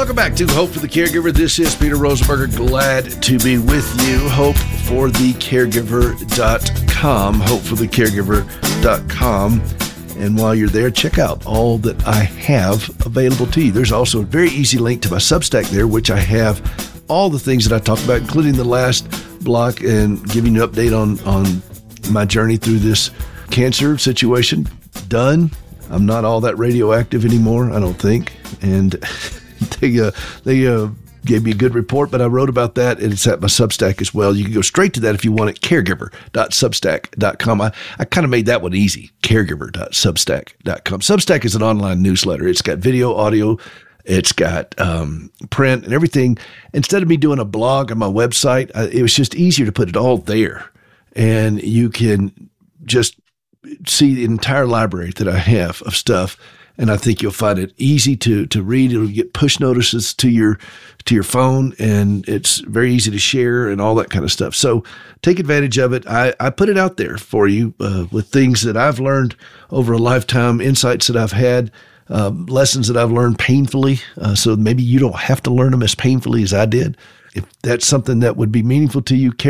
Welcome back to Hope for the Caregiver. This is Peter Rosenberger. Glad to be with you. Hopeforthecaregiver.com. Hopeforthecaregiver.com. And while you're there, check out all that I have available to you. There's also a very easy link to my Substack there, which I have all the things that I talked about, including the last block and giving you an update on my journey through this cancer situation. Done. I'm not all that radioactive anymore, I don't think. And they gave me a good report, but I wrote about that, and it's at my Substack as well. You can go straight to that if you want it, caregiver.substack.com. I kind of made that one easy, caregiver.substack.com. Substack is an online newsletter. It's got video, audio, it's got print and everything. Instead of me doing a blog on my website, it was just easier to put it all there. And you can just see the entire library that I have of stuff. And I think you'll find it easy to read. It'll get push notices to your phone, and it's very easy to share and all that kind of stuff. So take advantage of it. I put it out there for you with things that I've learned over a lifetime, insights that I've had, lessons that I've learned painfully. So maybe you don't have to learn them as painfully as I did. If that's something that would be meaningful to you,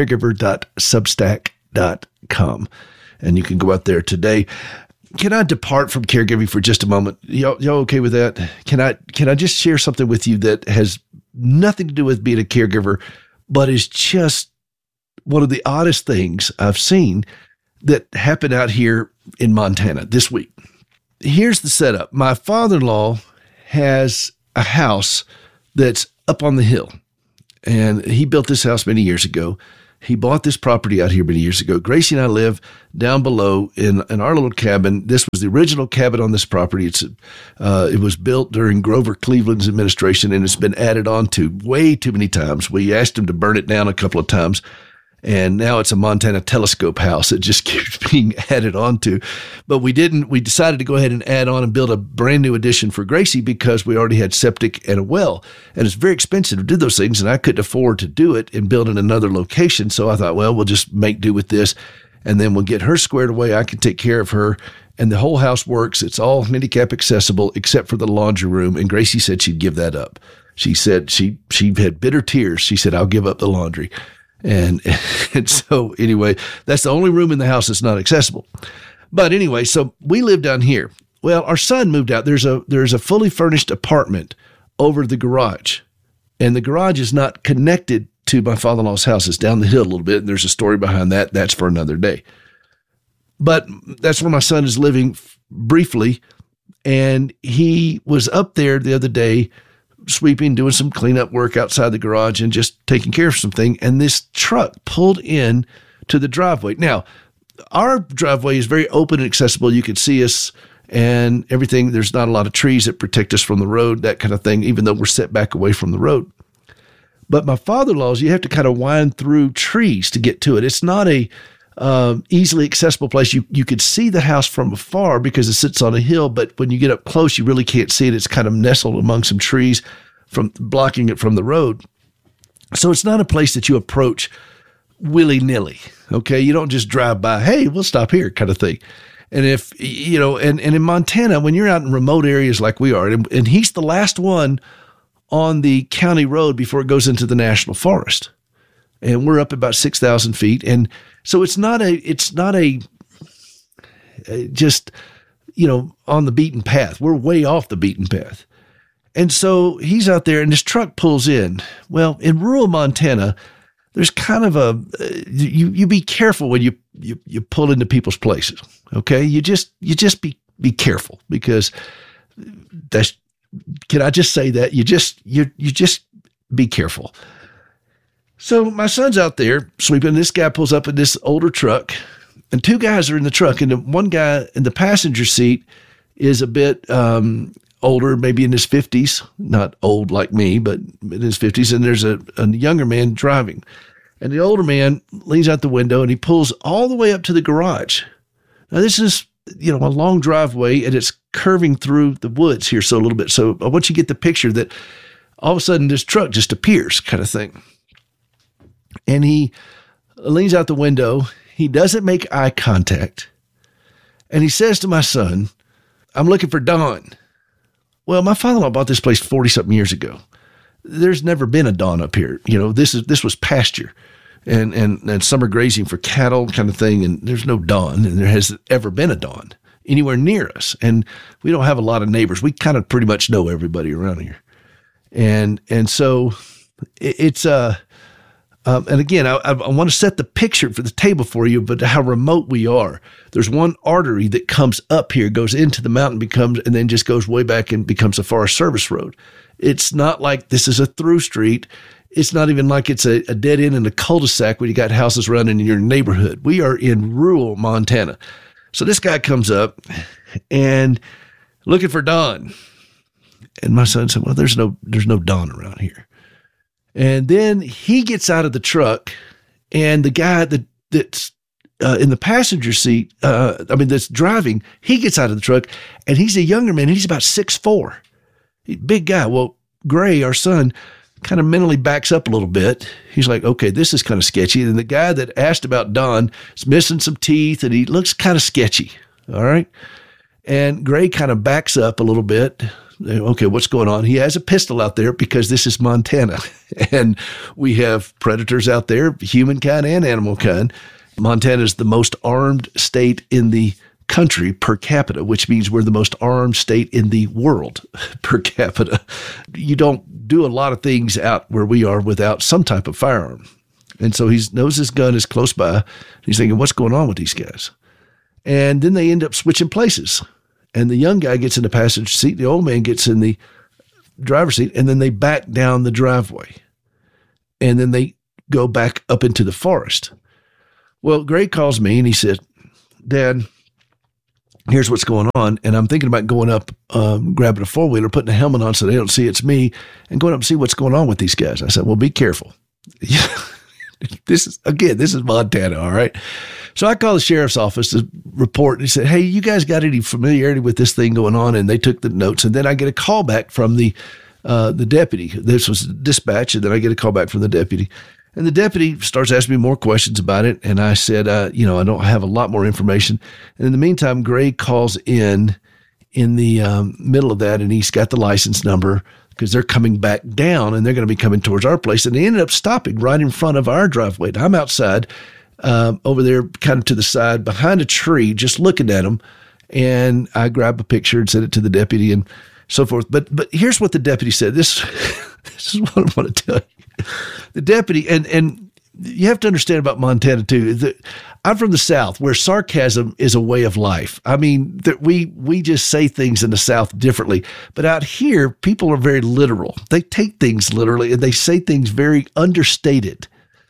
caregiver.substack.com. And you can go out there today. Can I depart from caregiving for just a moment? Y'all okay with that? Can I just share something with you that has nothing to do with being a caregiver, but is just one of the oddest things I've seen that happened out here in Montana this week? Here's the setup. My father-in-law has a house that's up on the hill, and he built this house many years ago. He bought this property out here many years ago. Gracie and I live down below in our little cabin. This was the original cabin on this property. It was built during Grover Cleveland's administration, and it's been added on to way too many times. We asked him to burn it down a couple of times, and now it's a Montana telescope house. It just keeps being added on to. But we didn't. We decided to go ahead and add on and build a brand new addition for Gracie because we already had septic and a well. And it's very expensive to do those things, and I couldn't afford to do it and build in another location. So I thought, well, we'll just make do with this, and then we'll get her squared away. I can take care of her, and the whole house works. It's all handicap accessible except for the laundry room, and Gracie said she'd give that up. She said she had bitter tears. She said, I'll give up the laundry. And so anyway, that's the only room in the house that's not accessible. But anyway, so we live down here. Well, our son moved out. There's a fully furnished apartment over the garage, and the garage is not connected to my father-in-law's house. It's down the hill a little bit, and there's a story behind that. That's for another day. But that's where my son is living briefly, and he was up there the other day sweeping, doing some cleanup work outside the garage and just taking care of something. And this truck pulled in to the driveway. Now, our driveway is very open and accessible. You can see us and everything. There's not a lot of trees that protect us from the road, that kind of thing, even though we're set back away from the road. But my father-in-law's, you have to kind of wind through trees to get to it. It's not a easily accessible place. You could see the house from afar because it sits on a hill, but when you get up close, you really can't see it. It's kind of nestled among some trees from blocking it from the road. So it's not a place that you approach willy-nilly. Okay. You don't just drive by, hey, we'll stop here kind of thing. And if, and in Montana, when you're out in remote areas like we are, and he's the last one on the county road before it goes into the national forest. And we're up about 6,000 feet. And so it's not just, on the beaten path. We're way off the beaten path. And so he's out there and this truck pulls in. Well, in rural Montana, there's kind of you be careful when you pull into people's places. Okay. You just be careful because can I just say that you just be careful. So my son's out there sweeping. This guy pulls up in this older truck, and two guys are in the truck. And the one guy in the passenger seat is a bit older, maybe in his 50s, not old like me, but in his 50s. And there's a younger man driving. And the older man leans out the window, and he pulls all the way up to the garage. Now, this is, a long driveway, and it's curving through the woods here so a little bit. So I want you to get the picture that all of a sudden this truck just appears kind of thing. And he leans out the window. He doesn't make eye contact. And he says to my son, I'm looking for Don. Well, my father-in-law bought this place 40-something years ago. there's never been a Dawn up here. This was pasture and summer grazing for cattle kind of thing. And there's no Dawn, and there hasn't ever been a Dawn anywhere near us. And we don't have a lot of neighbors. We kind of pretty much know everybody around here. And so it's, and again, I want to set the picture for the table for you, but how remote we are. There's one artery that comes up here, goes into the mountain, and then just goes way back and becomes a Forest Service road. It's not like this is a through street. It's not even like it's a dead end in a cul-de-sac where you got houses running in your neighborhood. We are in rural Montana. So this guy comes up and looking for Dawn. And my son said, well, there's no Dawn around here. And then he gets out of the truck, and the guy that's in the passenger seat, that's driving, he gets out of the truck, and he's a younger man. He's about 6'4", big guy. Well, Gray, our son, kind of mentally backs up a little bit. He's like, okay, this is kind of sketchy. And the guy that asked about Dawn is missing some teeth, and he looks kind of sketchy. All right. And Gray kind of backs up a little bit. Okay, what's going on? He has a pistol out there because this is Montana, and we have predators out there, humankind and animal kind. Montana is the most armed state in the country per capita, which means we're the most armed state in the world per capita. You don't do a lot of things out where we are without some type of firearm. And so he knows his gun is close by. He's thinking, what's going on with these guys? And then they end up switching places. And the young guy gets in the passenger seat, the old man gets in the driver's seat, and then they back down the driveway. And then they go back up into the forest. Well, Gray calls me and he said, Dad, here's what's going on. And I'm thinking about going up, grabbing a four-wheeler, putting a helmet on so they don't see it's me, and going up and see what's going on with these guys. I said, well, be careful. This is Montana, all right? So I called the sheriff's office to report, and he said, hey, you guys got any familiarity with this thing going on? And they took the notes, and then I get a call back from the deputy. This was dispatch, and then I get a call back from the deputy. And the deputy starts asking me more questions about it, and I said, I don't have a lot more information. And in the meantime, Gray calls in the middle of that, and he's got the license number because they're coming back down, and they're going to be coming towards our place. And they ended up stopping right in front of our driveway. And I'm outside over there kind of to the side behind a tree, just looking at them. And I grab a picture and send it to the deputy and so forth. But here's what the deputy said. This is what I want to tell you. The deputy, and you have to understand about Montana too. I'm from the South, where sarcasm is a way of life. I mean, we just say things in the South differently. But out here, people are very literal. They take things literally, and they say things very understated.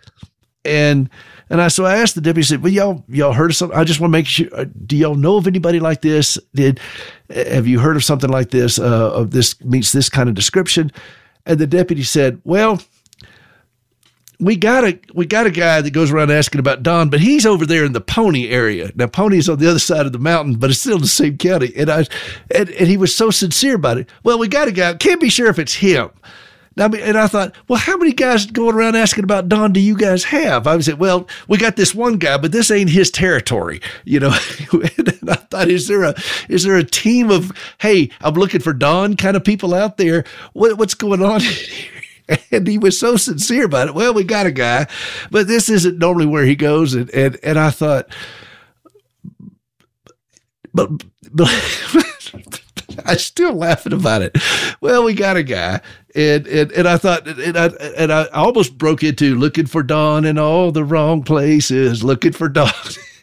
So I asked the deputy, I said, well, y'all heard of something? I just want to make sure, do y'all know of anybody like this? Have you heard of something like this? Of this meets this kind of description? And the deputy said, well, we got a guy that goes around asking about Dawn, but he's over there in the Pony area. Now, Pony's on the other side of the mountain, but it's still in the same county. And he was so sincere about it. Well, we got a guy. Can't be sure if it's him. Now, and I thought, well, how many guys going around asking about Dawn do you guys have? I said, well, we got this one guy, but this ain't his territory, And I thought, is there a team of, hey, I'm looking for Dawn kind of people out there? What's going on here? And he was so sincere about it. Well, we got a guy, but this isn't normally where he goes. And I thought, but I'm still laughing about it. Well, we got a guy. And I thought, and I almost broke into looking for Dawn in all the wrong places, looking for Dawn.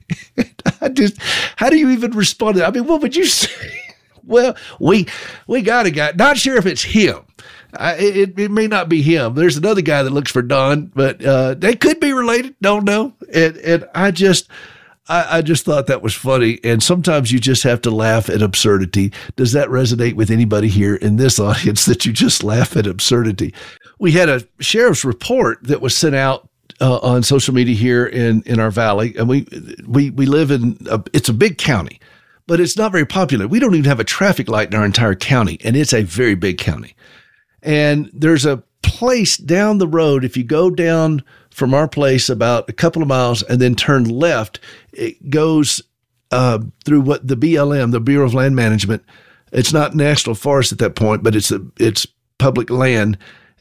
How do you even respond to that? I mean, what would you say? Well, we got a guy. Not sure if it's him. It may not be him. There's another guy that looks for Dawn, but they could be related. Don't know. And I just thought that was funny. And sometimes you just have to laugh at absurdity. Does that resonate with anybody here in this audience, that you just laugh at absurdity? We had a sheriff's report that was sent out on social media here in our valley, and we live in it's a big county, but it's not very popular. We don't even have a traffic light in our entire county, and it's a very big county. And there's a place down the road. If you go down from our place about a couple of miles and then turn left, it goes through what the BLM, the Bureau of Land Management. It's not national forest at that point, but it's public land.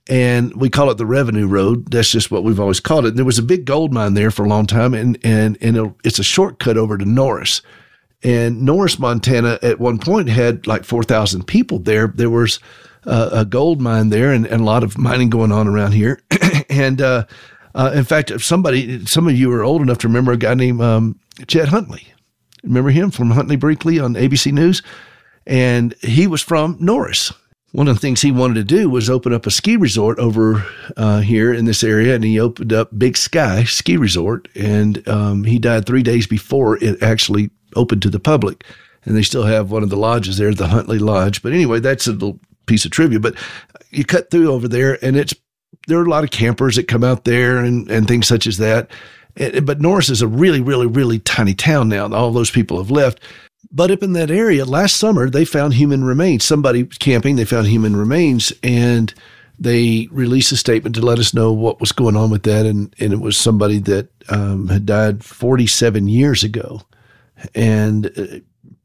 and we call it the Revenue Road. That's just what we've always called it. And there was a big gold mine there for a long time, and it's a shortcut over to Norris. And Norris, Montana, at one point had like 4,000 people there. There was a gold mine there, and a lot of mining going on around here. And in fact, some of you are old enough to remember a guy named Chet Huntley. Remember him from Huntley Brinkley on ABC News? And he was from Norris. One of the things he wanted to do was open up a ski resort over here in this area, and he opened up Big Sky Ski Resort, and he died 3 days before it actually open to the public, and they still have one of the lodges there, the Huntley Lodge. But anyway, that's a little piece of trivia. But you cut through over there, and there are a lot of campers that come out there and things such as that. But Norris is a really, really, really tiny town now. All those people have left. But up in that area, last summer, they found human remains. Somebody camping, they found human remains, and they released a statement to let us know what was going on with that. And it was somebody that had died 47 years ago. And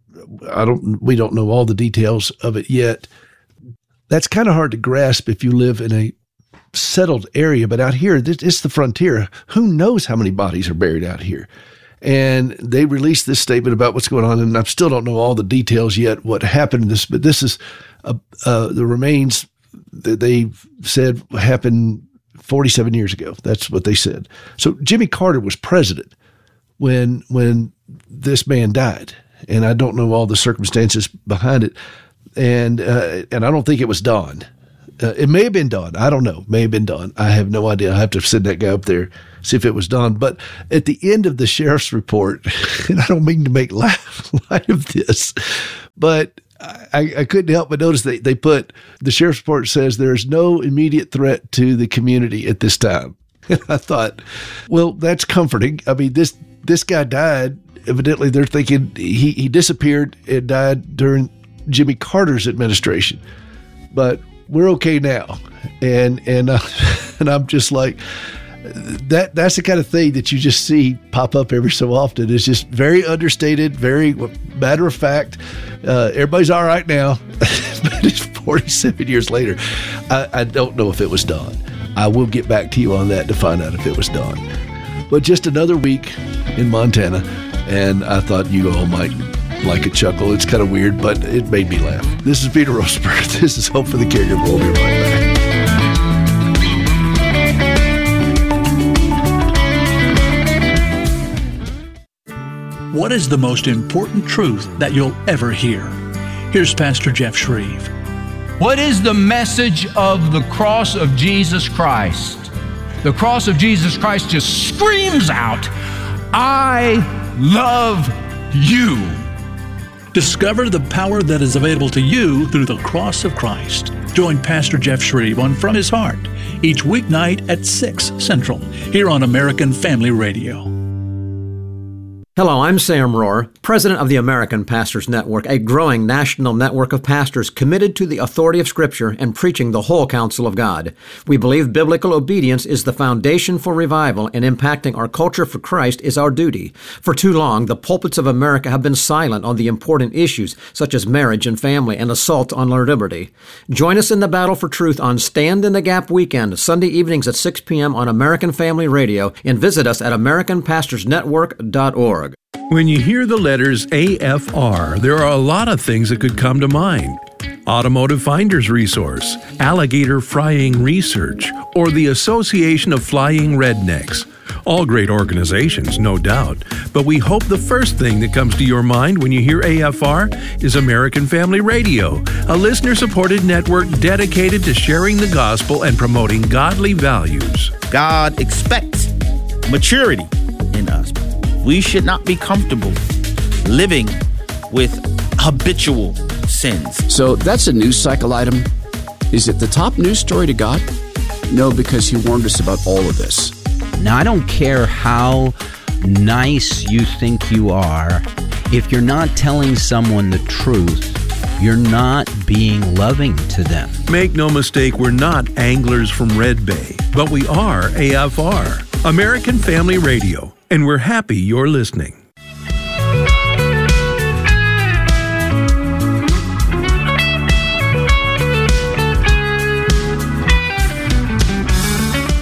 we don't know all the details of it yet. That's kind of hard to grasp if you live in a settled area, but out here, it's the frontier. Who knows how many bodies are buried out here? And they released this statement about what's going on, and I still don't know all the details yet, what happened to this, but this is the remains that they said happened 47 years ago. That's what they said. So Jimmy Carter was president when this man died, and I don't know all the circumstances behind it, and I don't think it was Don. It may have been Don. I don't know. May have been Don. I have no idea. I have to send that guy up there, see if it was Don. But at the end of the sheriff's report, and I don't mean to make light of this, but I couldn't help but notice they put, the sheriff's report says there's no immediate threat to the community at this time. And I thought, well, that's comforting. I mean, this guy died. Evidently, they're thinking he disappeared and died during Jimmy Carter's administration. But we're okay now. And I'm just like, that's the kind of thing that you just see pop up every so often. It's just very understated, very matter of fact. Everybody's all right now, but it's 47 years later. I don't know if it was Don. I will get back to you on that to find out if it was Don. But just another week in Montana, and I thought you all might like a chuckle. It's kind of weird, but it made me laugh. This is Peter Rosenberg. This is Hope for the Caregiver. We'll be right back. What is the most important truth that you'll ever hear? Here's Pastor Jeff Shreve. What is the message of the cross of Jesus Christ? The cross of Jesus Christ just screams out, I love you. Discover the power that is available to you through the cross of Christ. Join Pastor Jeff Shreve on From His Heart each weeknight at 6 Central here on American Family Radio. Hello, I'm Sam Rohr, president of the American Pastors Network, a growing national network of pastors committed to the authority of Scripture and preaching the whole counsel of God. We believe biblical obedience is the foundation for revival, and impacting our culture for Christ is our duty. For too long, the pulpits of America have been silent on the important issues such as marriage and family and assault on our liberty. Join us in the battle for truth on Stand in the Gap weekend, Sunday evenings at 6 p.m. on American Family Radio, and visit us at AmericanPastorsNetwork.org. When you hear the letters AFR, there are a lot of things that could come to mind. Automotive Finder's Resource, Alligator Frying Research, or the Association of Flying Rednecks. All great organizations, no doubt, but we hope the first thing that comes to your mind when you hear AFR is American Family Radio, a listener-supported network dedicated to sharing the gospel and promoting godly values. God expects maturity in us. We should not be comfortable living with habitual sins. So that's a news cycle item. Is it the top news story to God? No, because He warned us about all of this. Now, I don't care how nice you think you are. If you're not telling someone the truth, you're not being loving to them. Make no mistake, we're not anglers from Red Bay, but we are AFR, American Family Radio, and we're happy you're listening.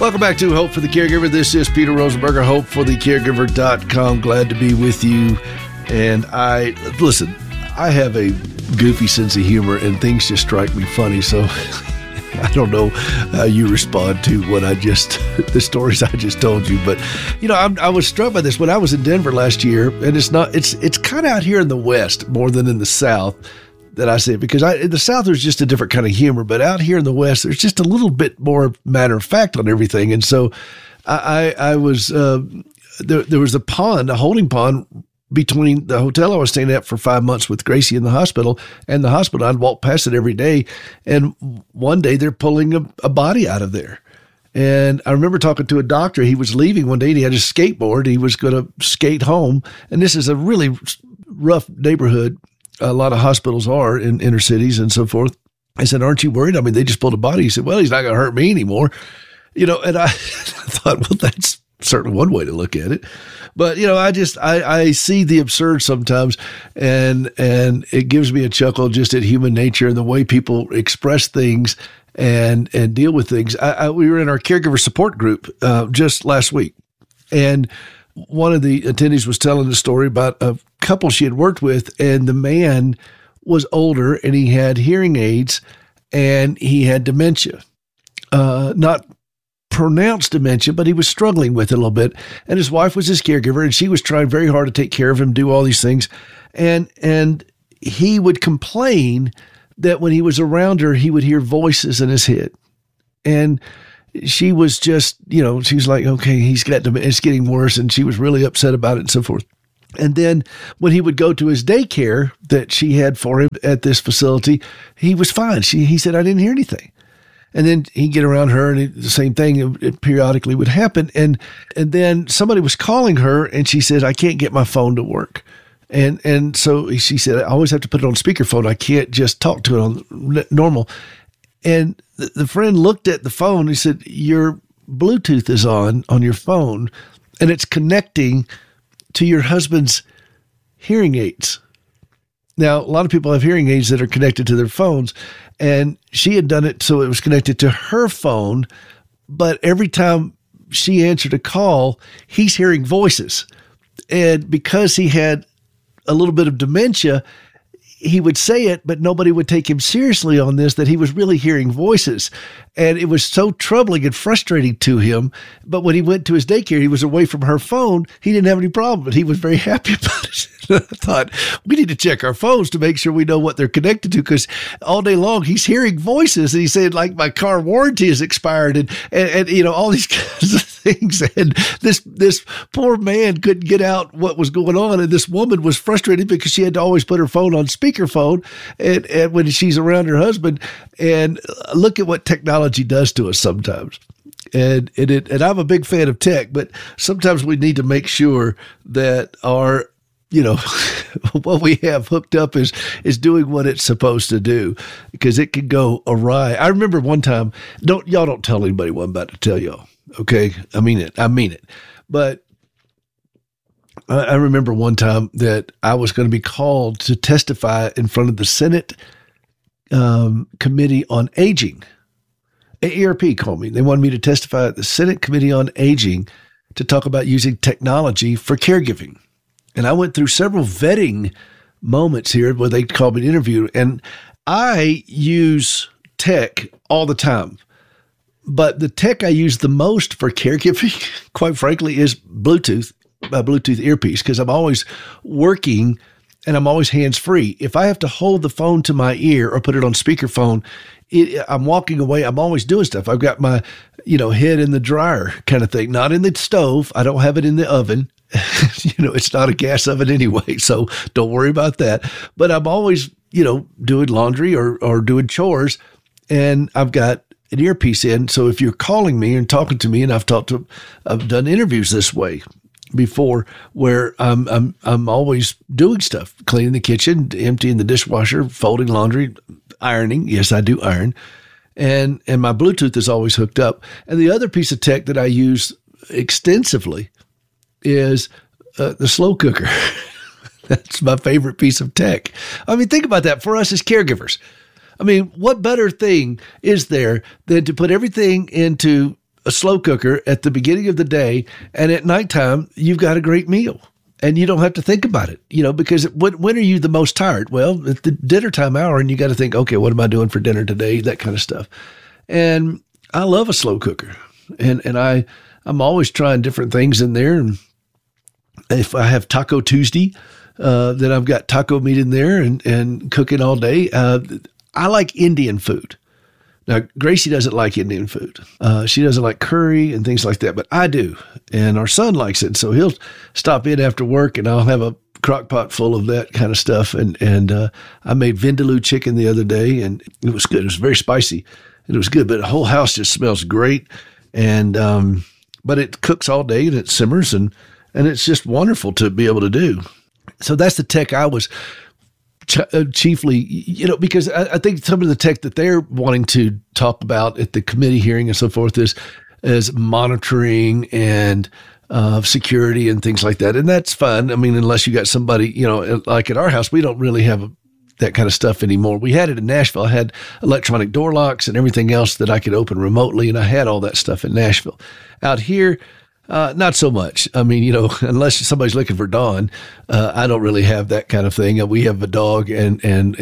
Welcome back to Hope for the Caregiver. This is Peter Rosenberger, hopeforthecaregiver.com. Glad to be with you. And I have a goofy sense of humor, and things just strike me funny. So I don't know how you respond to the stories I just told you. But, I was struck by this when I was in Denver last year, and it's kind of out here in the West more than in the South that I see it, because in the South there's just a different kind of humor, but out here in the West there's just a little bit more matter of fact on everything. And so I was there was a holding pond between the hotel I was staying at for 5 months with Gracie in the hospital and the hospital. I'd walk past it every day, and one day they're pulling a body out of there. And I remember talking to a doctor. He was leaving one day, and he had his skateboard. He was going to skate home, and this is a really rough neighborhood. A lot of hospitals are in inner cities and so forth. I said, "Aren't you worried? I mean, they just pulled a body." He said, "Well, he's not going to hurt me anymore." And I thought, well, that's certainly one way to look at it. But, I see the absurd sometimes, and it gives me a chuckle just at human nature and the way people express things and deal with things. We were in our caregiver support group just last week, and one of the attendees was telling a story about a couple she had worked with, and the man was older and he had hearing aids and he had dementia. Not pronounced dementia, but he was struggling with it a little bit. And his wife was his caregiver, and she was trying very hard to take care of him, do all these things. And he would complain that when he was around her, he would hear voices in his head. And she was just, she was like, okay, it's getting worse. And she was really upset about it and so forth. And then when he would go to his daycare that she had for him at this facility, he was fine. He said, "I didn't hear anything." And then he'd get around her, and the same thing it periodically would happen. And then somebody was calling her, and she said, "I can't get my phone to work." And so she said, "I always have to put it on speakerphone. I can't just talk to it on normal." And the friend looked at the phone. He said, "Your Bluetooth is on your phone, and it's connecting to your husband's hearing aids." Now, a lot of people have hearing aids that are connected to their phones, and she had done it so it was connected to her phone, but every time she answered a call, he's hearing voices. And because he had a little bit of dementia, he would say it, but nobody would take him seriously on this, that he was really hearing voices. And it was so troubling and frustrating to him. But when he went to his daycare, he was away from her phone. He didn't have any problem, but he was very happy about it. I thought, we need to check our phones to make sure we know what they're connected to, because all day long he's hearing voices. And he said, like, my car warranty is expired and all these kinds of things. And this poor man couldn't get out what was going on. And this woman was frustrated because she had to always put her phone on speakerphone and when she's around her husband. And look at what technology does to us sometimes. And I'm a big fan of tech, but sometimes we need to make sure that our what we have hooked up is doing what it's supposed to do, because it can go awry. I remember one time, y'all don't tell anybody what I'm about to tell y'all. Okay. I mean it. But I remember one time that I was going to be called to testify in front of the Senate Committee on Aging. AARP called me. They wanted me to testify at the Senate Committee on Aging to talk about using technology for caregiving. And I went through several vetting moments here where they called me to interview. And I use tech all the time. But the tech I use the most for caregiving, quite frankly, is Bluetooth earpiece, because I'm always working and I'm always hands-free. If I have to hold the phone to my ear or put it on speakerphone, I'm walking away. I'm always doing stuff. I've got my, head in the dryer kind of thing, not in the stove. I don't have it in the oven. It's not a gas oven anyway, so don't worry about that. But I'm always, doing laundry or doing chores, and I've got an earpiece in. So if you're calling me and talking to me, and I've done interviews this way before, where I'm always doing stuff, cleaning the kitchen, emptying the dishwasher, folding laundry, ironing. Yes, I do iron. And my Bluetooth is always hooked up. And the other piece of tech that I use extensively is the slow cooker. That's my favorite piece of tech. I mean, think about that for us as caregivers. I mean, what better thing is there than to put everything into a slow cooker at the beginning of the day, and at nighttime, you've got a great meal. And you don't have to think about it, because when are you the most tired? Well, at the dinner time hour, and you got to think, okay, what am I doing for dinner today? That kind of stuff. And I love a slow cooker, and I'm always trying different things in there. And if I have Taco Tuesday, then I've got taco meat in there and cooking all day. I like Indian food. Now, Gracie doesn't like Indian food. She doesn't like curry and things like that, but I do. And our son likes it. So he'll stop in after work and I'll have a crock pot full of that kind of stuff. And I made vindaloo chicken the other day and it was good. It was very spicy and it was good, but the whole house just smells great. And, but it cooks all day and it simmers and it's just wonderful to be able to do. So that's the tech I was chiefly, because I think some of the tech that they're wanting to talk about at the committee hearing and so forth is monitoring and security and things like that. And that's fine. I mean, unless you got somebody, like at our house, we don't really have that kind of stuff anymore. We had it in Nashville. I had electronic door locks and everything else that I could open remotely. And I had all that stuff in Nashville. Out here, not so much. I mean, unless somebody's looking for Dawn, I don't really have that kind of thing. We have a dog and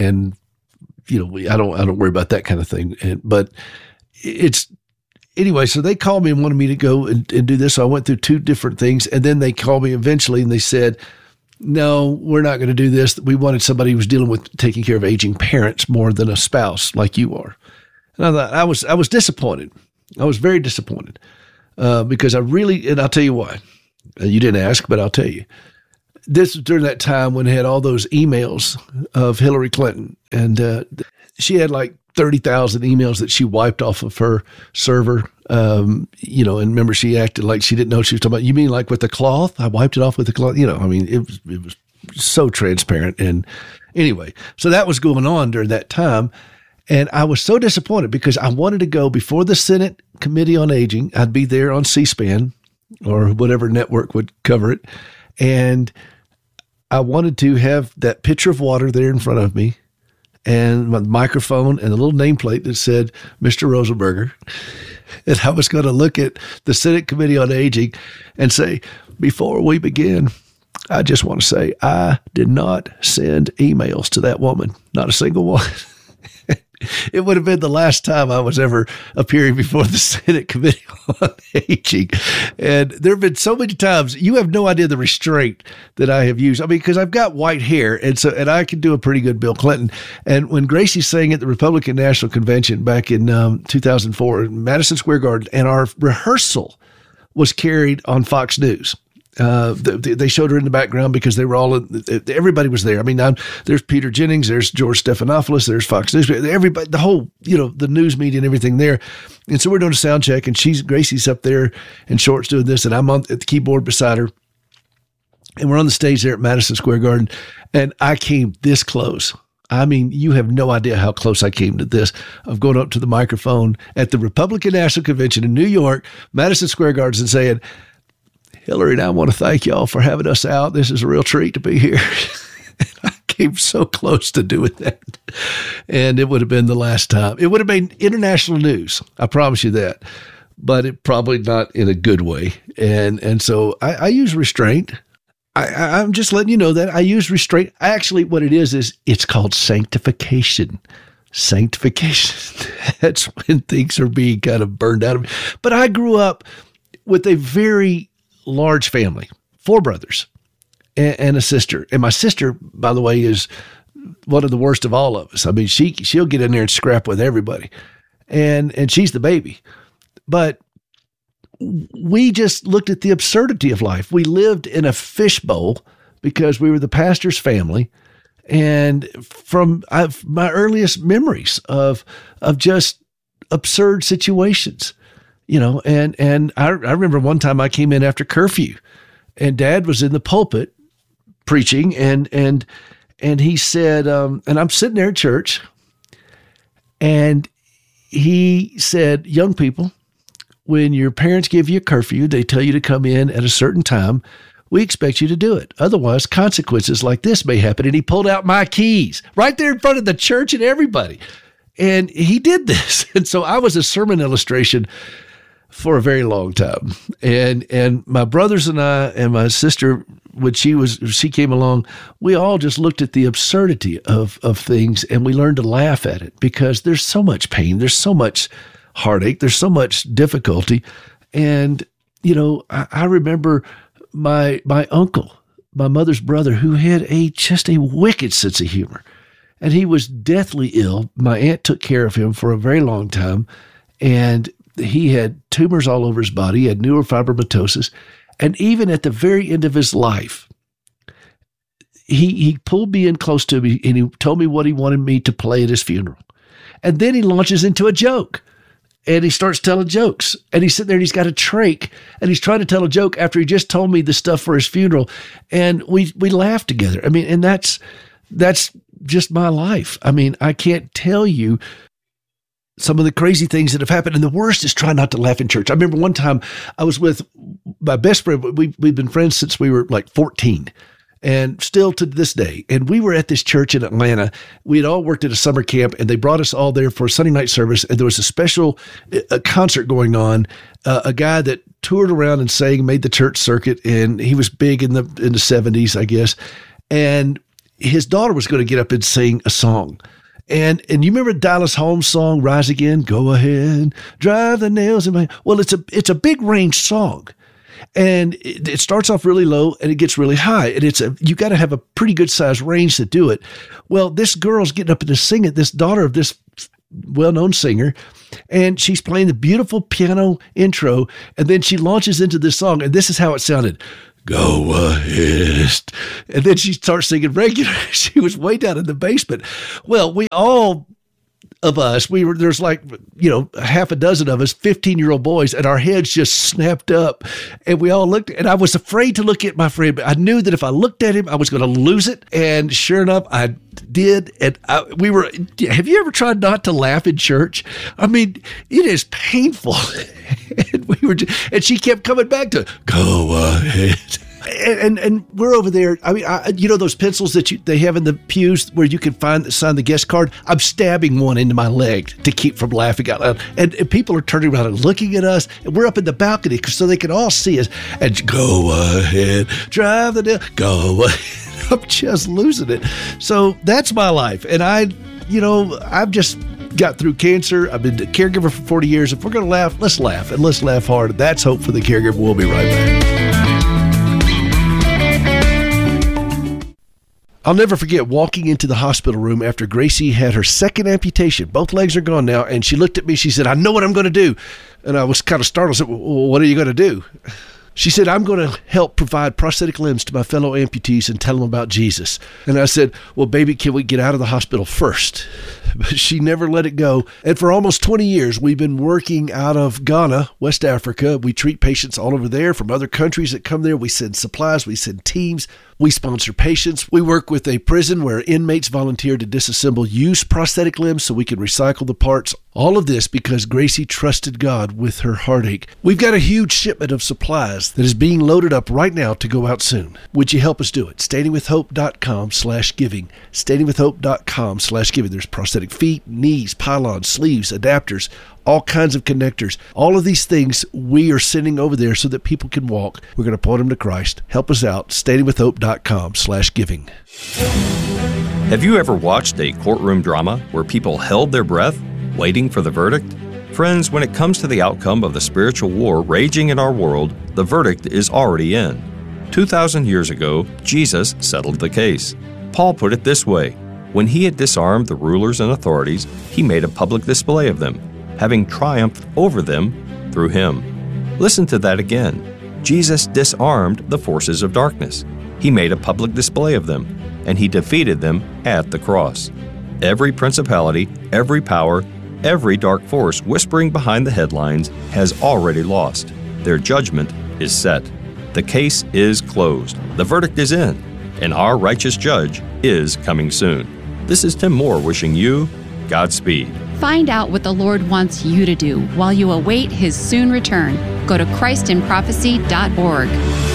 I don't worry about that kind of thing. But anyway, so they called me and wanted me to go and do this. So I went through 2 different things and then they called me eventually and they said, no, we're not going to do this. We wanted somebody who was dealing with taking care of aging parents more than a spouse like you are. And I thought I was disappointed. I was very disappointed. Because and I'll tell you why. You didn't ask, but I'll tell you. This was during that time when they had all those emails of Hillary Clinton. And she had like 30,000 emails that she wiped off of her server. And remember, she acted like she didn't know what she was talking about. You mean like with the cloth? I wiped it off with the cloth. It was so transparent. And anyway, so that was going on during that time. And I was so disappointed because I wanted to go before the Senate Committee on Aging. I'd be there on C-SPAN or whatever network would cover it. And I wanted to have that pitcher of water there in front of me and my microphone and a little nameplate that said, Mr. Rosenberger. And I was going to look at the Senate Committee on Aging and say, before we begin, I just want to say I did not send emails to that woman. Not a single one. It would have been the last time I was ever appearing before the Senate Committee on Aging. And there have been so many times, you have no idea the restraint that I have used. I mean, because I've got white hair, and I can do a pretty good Bill Clinton. And when Gracie sang at the Republican National Convention back in 2004 in Madison Square Garden, and our rehearsal was carried on Fox News. They showed her in the background because they were everybody was there. I mean, there's Peter Jennings, there's George Stephanopoulos, there's Fox News, everybody, the whole, the news media and everything there. And so we're doing a sound check and Gracie's up there in shorts doing this and I'm at the keyboard beside her and we're on the stage there at Madison Square Garden and I came this close. I mean, you have no idea how close I came to this of going up to the microphone at the Republican National Convention in New York, Madison Square Garden and saying, Hillary and I want to thank y'all for having us out. This is a real treat to be here. I came so close to doing that. And it would have been the last time. It would have been international news. I promise you that. But it probably not in a good way. And so I use restraint. I'm just letting you know that I use restraint. Actually, what it is it's called sanctification. Sanctification. That's when things are being kind of burned out of me. But I grew up with a very large family, 4 brothers and a sister. And my sister, by the way, is one of the worst of all of us. I mean, she'll get in there and scrap with everybody. And she's the baby. But we just looked at the absurdity of life. We lived in a fishbowl because we were the pastor's family. And from my earliest memories of just absurd situations. And I remember one time I came in after curfew and Dad was in the pulpit preaching and he said, and I'm sitting there at church and he said, young people, when your parents give you a curfew, they tell you to come in at a certain time. We expect you to do it. Otherwise, consequences like this may happen. And he pulled out my keys right there in front of the church and everybody. And he did this. And so I was a sermon illustration for a very long time. And my brothers and I and my sister, when she came along, we all just looked at the absurdity of things, and we learned to laugh at it, because there's so much pain, there's so much heartache, there's so much difficulty. And, I remember my uncle, my mother's brother, who had just a wicked sense of humor, and he was deathly ill. My aunt took care of him for a very long time, and he had tumors all over his body. He had neurofibromatosis. And even at the very end of his life, he pulled me in close to me, and he told me what he wanted me to play at his funeral. And then he launches into a joke, and he starts telling jokes. And he's sitting there, and he's got a trach, and he's trying to tell a joke after he just told me the stuff for his funeral. And we laughed together. I mean, and that's just my life. I mean, I can't tell you some of the crazy things that have happened. And the worst is trying not to laugh in church. I remember one time I was with my best friend. We've been friends since we were like 14, and still to this day. And we were at this church in Atlanta. We had all worked at a summer camp, and they brought us all there for a Sunday night service. And there was a special concert going on. A guy that toured around and sang, made the church circuit, and he was big in the 70s, I guess. And his daughter was going to get up and sing a song. And you remember Dallas Holmes' song, Rise Again? Go ahead, drive the nails in my... Well, it's a big range song. And it starts off really low and it gets really high. And you got to have a pretty good size range to do it. Well, this girl's getting up and to sing it, this daughter of this well-known singer, and she's playing the beautiful piano intro, and then she launches into this song, and this is how it sounded. Go ahead. And then she starts singing regular. She was way down in the basement. Well, there's like, half a dozen of us, 15-year-old boys, and our heads just snapped up. And we all looked, and I was afraid to look at my friend, but I knew that if I looked at him, I was going to lose it. And sure enough, I did. And have you ever tried not to laugh in church? I mean, it is painful. And she kept coming back to, go ahead. And we're over there. I mean, those pencils that they have in the pews where you can sign the guest card. I'm stabbing one into my leg to keep from laughing out loud. And people are turning around and looking at us. And we're up in the balcony so they can all see us. And go ahead, drive the nail. Go ahead. I'm just losing it. So that's my life. And I've just got through cancer. I've been a caregiver for 40 years. If we're going to laugh, let's laugh. And let's laugh hard. That's Hope for the Caregiver. We'll be right back. I'll never forget walking into the hospital room after Gracie had her second amputation. Both legs are gone now. And she looked at me. She said, I know what I'm going to do. And I was kind of startled. I said, well, what are you going to do? She said, I'm going to help provide prosthetic limbs to my fellow amputees and tell them about Jesus. And I said, well, baby, can we get out of the hospital first? But she never let it go. And for almost 20 years, we've been working out of Ghana, West Africa. We treat patients all over there from other countries that come there. We send supplies. We send teams. We sponsor patients. We work with a prison where inmates volunteer to disassemble used prosthetic limbs so we can recycle the parts. All of this because Gracie trusted God with her heartache. We've got a huge shipment of supplies that is being loaded up right now to go out soon. Would you help us do it? StandingWithHope.com/giving. StandingWithHope.com/giving. There's prosthetic feet, knees, pylons, sleeves, adapters, all kinds of connectors. All of these things we are sending over there so that people can walk. We're going to point them to Christ. Help us out. StandingWithHope.com/giving. Have you ever watched a courtroom drama where people held their breath, waiting for the verdict? Friends, when it comes to the outcome of the spiritual war raging in our world, the verdict is already in. 2,000 years ago, Jesus settled the case. Paul put it this way: when he had disarmed the rulers and authorities, he made a public display of them, having triumphed over them through him. Listen to that again. Jesus disarmed the forces of darkness. He made a public display of them, and he defeated them at the cross. Every principality, every power, every dark force whispering behind the headlines has already lost. Their judgment is set. The case is closed. The verdict is in, and our righteous judge is coming soon. This is Tim Moore wishing you Godspeed. Find out what the Lord wants you to do while you await His soon return. Go to ChristinProphecy.org.